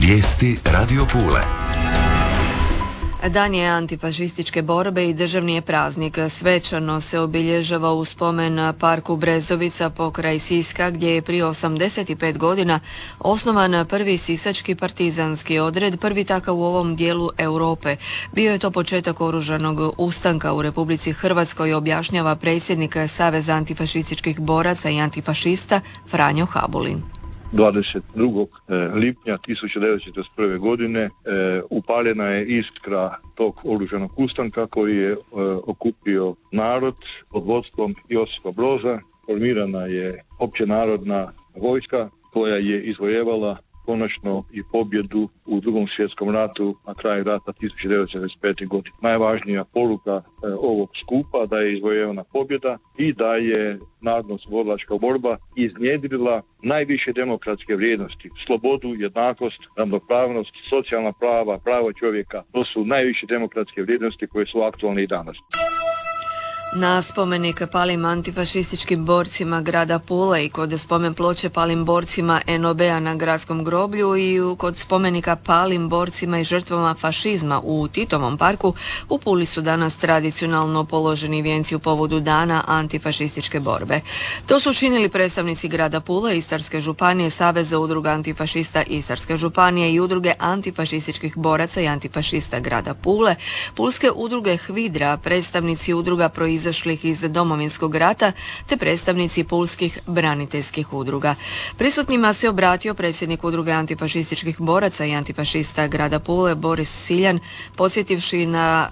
Vijesti Radio Pule. Dan je antifašističke borbe i državni je praznik. Svečano se obilježava u spomen parku Brezovica pokraj Siska, gdje je prije 85 godina osnovan prvi sisački partizanski odred, prvi takav u ovom dijelu Europe. Bio je to početak oružanog ustanka u Republici Hrvatskoj, objašnjava predsjednik Saveza antifašističkih boraca i antifašista Franjo Habulin. 22. lipnja 1941. godine upaljena je iskra tog oružanog ustanka koji je okupio narod pod vodstvom Josipa Broza. Formirana je općenarodna vojska koja je izvojevala konačno i pobjedu u Drugom svjetskom ratu na kraju rata 1945. godine. Najvažnija poruka ovog skupa da je izvojevana pobjeda i da je narodno-oslobodilačka borba iznjedrila najviše demokratske vrijednosti, slobodu, jednakost, ravnopravnost, socijalna prava, prava čovjeka. To su najviše demokratske vrijednosti koje su aktualne i danas. Na spomenik palim antifašističkim borcima grada Pule i kod spomen ploče palim borcima NOB-a na gradskom groblju i kod spomenika palim borcima i žrtvama fašizma u Titovom parku u Puli su danas tradicionalno položeni vijenci u povodu dana antifašističke borbe. To su učinili predstavnici grada Pule, Istarske županije, Saveza udruga antifašista Istarske županije i udruge antifašističkih boraca i antifašista grada Pule, Pulske udruge HVIDRA, predstavnici udruga izašlih iz Domovinskog rata te predstavnici pulskih braniteljskih udruga. Prisutnima se obratio predsjednik udruge antifašističkih boraca i antifašista grada Pule Boris Siljan, podsjetivši na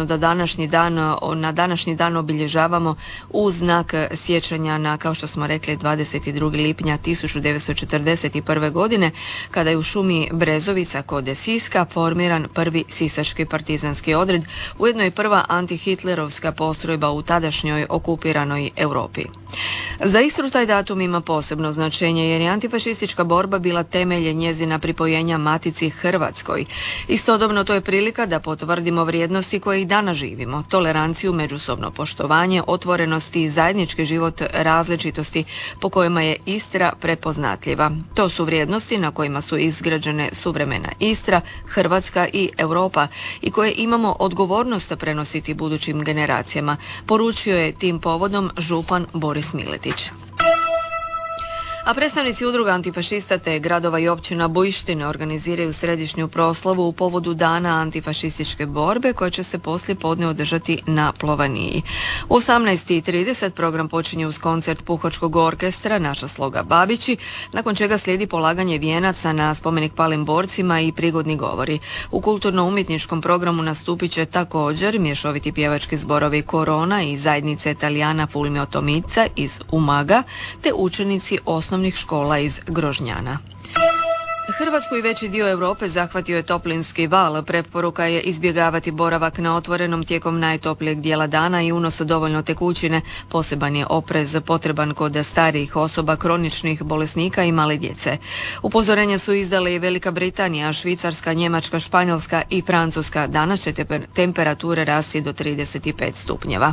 današnji dan obilježavamo u znak sjećanja na, kao što smo rekli, 22. lipnja 1941. godine kada je u šumi Brezovica kod Siska formiran prvi sisački partizanski odred, ujedno i prva antihitlerovska postrojba u tadašnjoj okupiranoj Europi. Za Istru taj datum ima posebno značenje jer je antifašistička borba bila temelj njezina pripojenja Matici Hrvatskoj. Istodobno to je prilika da potvrdimo vrijednosti koje i danas živimo, toleranciju, međusobno poštovanje, otvorenost i zajednički život različitosti po kojima je Istra prepoznatljiva. To su vrijednosti na kojima su izgrađene suvremena Istra, Hrvatska i Europa i koje imamo odgovornost prenositi budućim generacijama, poručio je tim povodom župan Boris Miletić. A predstavnici udruga antifašista te gradova i općina Bujštine organiziraju središnju proslavu u povodu dana antifašističke borbe koja će se poslije podne održati na Plovaniji. U 18:30 program počinje uz koncert Puhačkog orkestra Naša sloga Babići, nakon čega slijedi polaganje vijenaca na spomenik palim borcima i prigodni govori. U kulturno-umjetničkom programu nastupit će također mješoviti pjevački zborovi Korona i zajednice Italijana Fulmio Tomica iz Umaga te učenici osnovnih škola iz Grožnjana. Hrvatsku i veći dio Europe zahvatio je toplinski val. Preporuka je izbjegavati boravak na otvorenom tijekom najtoplijeg dijela dana i unos dovoljno tekućine. Poseban je oprez potreban kod starijih osoba, kroničnih bolesnika i male djece. Upozorenja su izdale i Velika Britanija, Švicarska, Njemačka, Španjolska i Francuska. Danas će temperature rasti do 35 stupnjeva.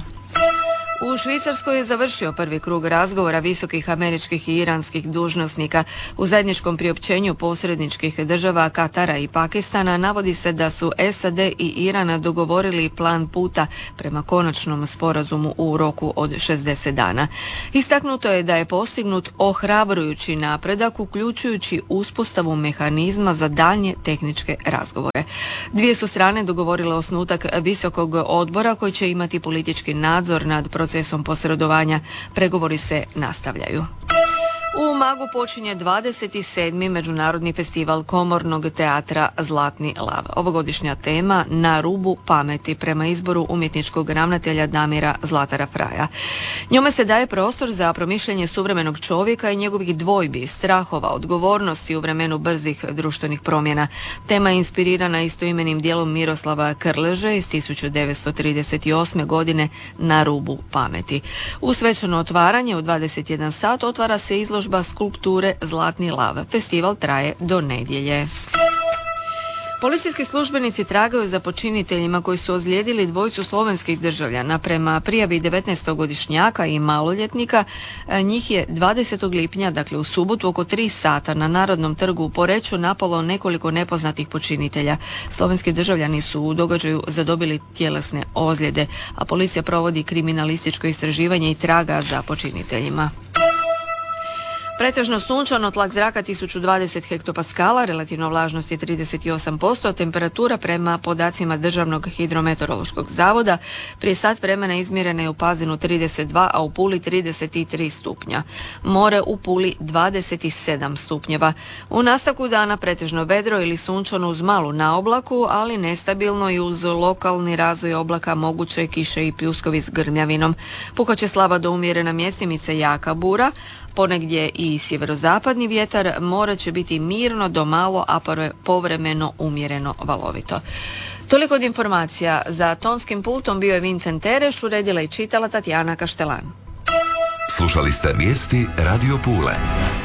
U Švicarskoj je završio prvi krug razgovora visokih američkih i iranskih dužnosnika. U zajedničkom priopćenju posredničkih država Katara i Pakistana navodi se da su SAD i Iran dogovorili plan puta prema konačnom sporazumu u roku od 60 dana. Istaknuto je da je postignut ohrabrujući napredak, uključujući uspostavu mehanizma za daljnje tehničke razgovore. Dvije su strane dogovorile osnutak visokog odbora koji će imati politički nadzor nad procesom posredovanja. Pregovori se nastavljaju. U Umagu počinje 27. Međunarodni festival komornog teatra Zlatni lav. Ovogodišnja tema Na rubu pameti prema izboru umjetničkog ravnatelja Damira Zlatara Fraja. Njome se daje prostor za promišljanje suvremenog čovjeka i njegovih dvojbi, strahova, odgovornosti u vremenu brzih društvenih promjena. Tema je inspirirana istoimenim dijelom Miroslava Krleže iz 1938. godine Na rubu pameti. U svečano otvaranje u 21 sat otvara se izložba skulpture Zlatni lav. Festival traje do nedjelje. Policijski službenici tragaju za počiniteljima koji su ozlijedili dvojicu slovenskih državljana. Prema prijavi 19-godišnjaka i maloljetnika, njih je 20. lipnja, dakle u subotu, oko 3 sata na Narodnom trgu u Poreču napalo nekoliko nepoznatih počinitelja. Slovenski državljani su u događaju zadobili tjelesne ozljede, a policija provodi kriminalističko istraživanje i traga za počiniteljima. Pretežno sunčano, tlak zraka 1020 hektopaskala, relativna vlažnost je 38%, temperatura prema podacima Državnog hidrometeorološkog zavoda prije sat vremena izmjerena je u Pazinu 32, a u Puli 33 stupnja. More u Puli 27 stupnjeva. U nastavku dana pretežno vedro ili sunčano uz malu naoblaku, ali nestabilno i uz lokalni razvoj oblaka moguće kiše i pljuskovi s grmljavinom. Puhat će slaba do umjerena mjestimica jaka bura, ponegdje i sjeverozapadni vjetar, more će biti mirno do malo, a povremeno umjereno valovito. Toliko od informacija. Za tonskim pultom bio je Vincent Tereš, uredila i čitala Tatjana Kaštelan. Slušali ste vijesti Radio Pule.